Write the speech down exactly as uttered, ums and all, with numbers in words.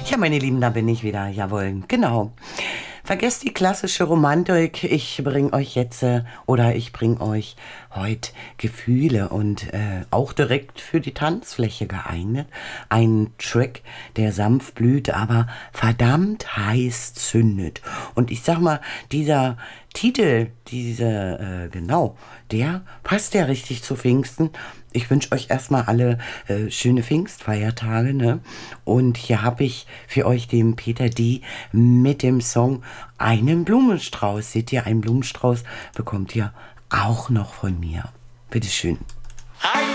Ja, meine Lieben, da bin ich wieder. Jawohl, genau. Vergesst die klassische Romantik. Ich bringe euch jetzt äh, oder ich bringe euch heute Gefühle und äh, auch direkt für die Tanzfläche geeignet. Ein Track, der sanft blüht, aber verdammt heiß zündet. Und ich sag mal, dieser Titel, diese, äh, genau, der passt ja richtig zu Pfingsten. Ich wünsche euch erstmal alle äh, schöne Pfingstfeiertage, ne? Und hier habe ich für euch den Peter D. mit dem Song Einen Blumenstrauß. Seht ihr, einen Blumenstrauß bekommt ihr auch noch von mir. Bitteschön.